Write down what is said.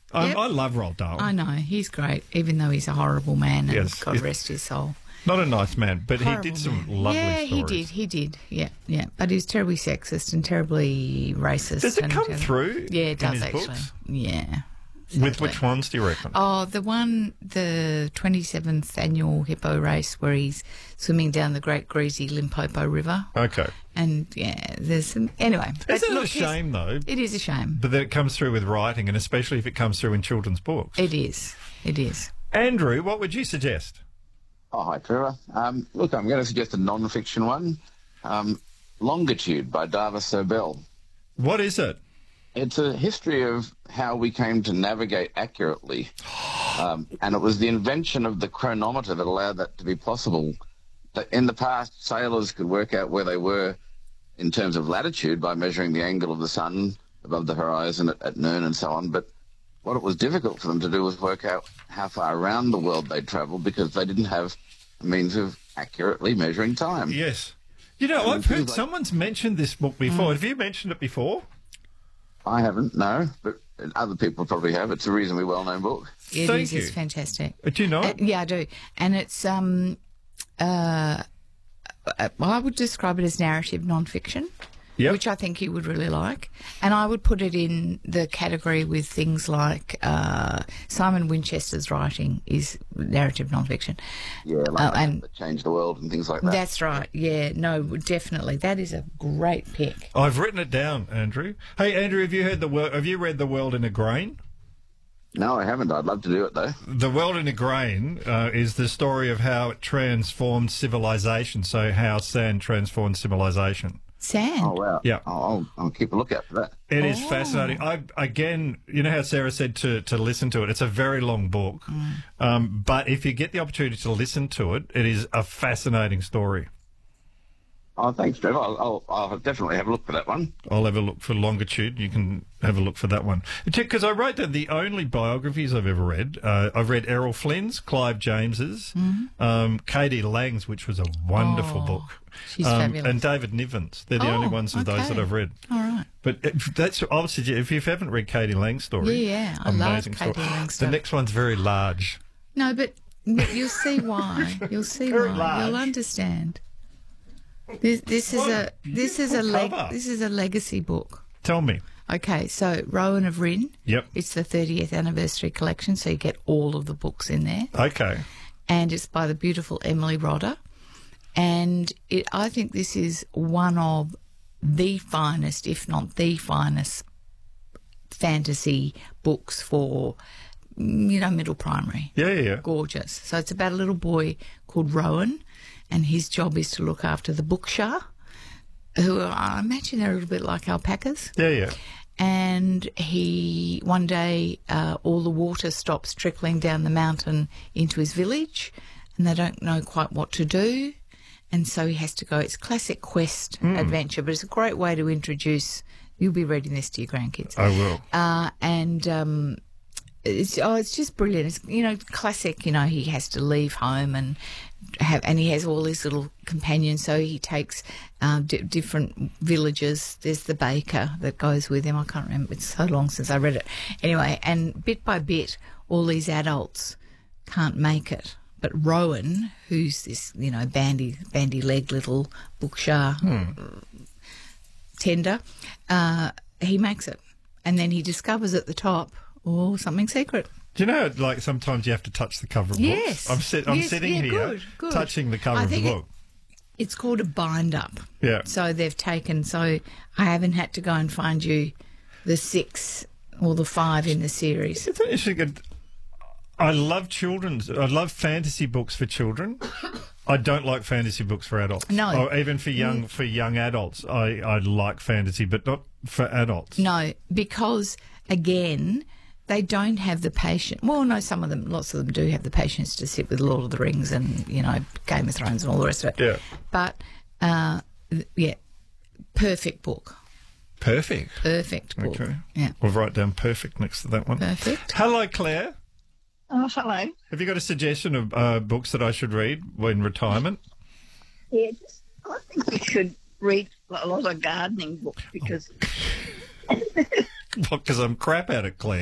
I love Roald Dahl. I know, he's great, even though he's a horrible man, and Yes, God rest his soul. Not a nice man, but Horrible he did some man. lovely stories. He did. Yeah. But he was terribly sexist and terribly racist. Does it come through? Yeah, it does in his actually. books? Yeah. With sadly. which ones do you reckon? Oh, the 27th annual hippo race where he's swimming down the Great Greasy Limpopo River. Okay. And, yeah, there's some... Anyway. Isn't it a shame, though? It is a shame. But that it comes through with writing, and especially if it comes through in children's books. It is. It is. Andrew, what would you suggest? Oh, hi, Trevor. Look, I'm going to suggest a non-fiction one. Longitude by Dava Sobel. What is it? It's a history of how we came to navigate accurately. And it was the invention of the chronometer that allowed that to be possible. In the past, sailors could work out where they were in terms of latitude by measuring the angle of the sun above the horizon at noon and so on. But what it was difficult for them to do was work out how far around the world they'd travelled because they didn't have a means of accurately measuring time. Yes. You know, I've heard someone's mentioned this book before. Have you mentioned it before? I haven't, no, but other people probably have. It's a reasonably well-known book. It Thank is. you. It's fantastic. Do you know it? Yeah, I do. And it's... I would describe it as narrative non-fiction. Yep. Which I think you would really like. And I would put it in the category with things like Simon Winchester's writing is narrative non-fiction. Yeah, like and that changed the world and things like that. That's right. Yeah, no, definitely. That is a great pick. I've written it down, Andrew. Hey, Andrew, have you read The World in a Grain? No, I haven't. I'd love to do it, though. The World in a Grain is the story of how it transformed civilization, so how sand transformed civilization. Sand? Oh, wow. Yeah. I'll keep a lookout for that. It is fascinating. Again, you know how Sarah said to listen to it? It's a very long book. But if you get the opportunity to listen to it, it is a fascinating story. Oh, thanks, Trevor. I'll definitely have a look for that one. I'll have a look for Longitude. You can have a look for that one. Because I wrote down the only biographies I've ever read. I've read Errol Flynn's, Clive James's, Katie Lang's, which was a wonderful book. She's fabulous. And David Niven's. They're the only ones of those that I've read. All right. But that's obviously, if you haven't read Katie Lang's story, I love amazing Katie story. Lang's stuff. The next one's very large. No, but you'll see why. You'll see Very why. large. You'll understand. This is a legacy book. Tell me. Okay, so Rowan of Rin. Yep. It's the 30th anniversary collection, so you get all of the books in there. Okay. And it's by the beautiful Emily Rodder. And I think this is one of the finest, if not the finest, fantasy books for, middle primary. Yeah. Gorgeous. So it's about a little boy called Rowan, and his job is to look after the Bookshire, who are, I imagine they're a little bit like alpacas. Yeah. And one day, all the water stops trickling down the mountain into his village, and they don't know quite what to do. And so he has to go. It's classic quest adventure, but it's a great way to introduce. You'll be reading this to your grandkids. I will. It's just brilliant. It's classic. He has to leave home and he has all his little companions. So he takes different villages. There's the baker that goes with him. I can't remember. It's so long since I read it. Anyway, and bit by bit, all these adults can't make it. But Rowan, who's this, bandy-legged little Bookshire tender, he makes it. And then he discovers at the top, something secret. Do you know, like, sometimes you have to touch the cover of Yes. books? I'm sitting here touching the cover of the book. It's called a bind-up. Yeah. So they've taken... So I haven't had to go and find you the 6 or the 5 in the series. It's interesting. I love fantasy books for children. I don't like fantasy books for adults. No. Or even for young adults. I like fantasy, but not for adults. No, because, again, they don't have the patience. Well, no, lots of them do have the patience to sit with Lord of the Rings and, Game of Thrones and all the rest of it. Yeah. But, perfect book. Perfect. Perfect book. Okay. Yeah. We'll write down perfect next to that one. Perfect. Hello, Claire. Oh, hello. Have you got a suggestion of books that I should read in retirement? Yeah, I think we should read a lot of gardening books because... Because I'm crap at it, Claire.